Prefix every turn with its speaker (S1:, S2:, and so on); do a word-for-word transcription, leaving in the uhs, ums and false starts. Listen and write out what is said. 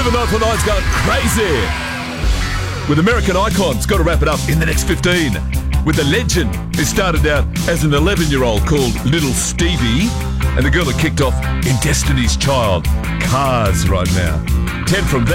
S1: Seven Night for Nine's going crazy. With American Icons, got to wrap it up in the next fifteen. With the legend who started out as an eleven-year-old called Little Stevie, and the girl that kicked off in Destiny's Child, Cars right now. ten from that.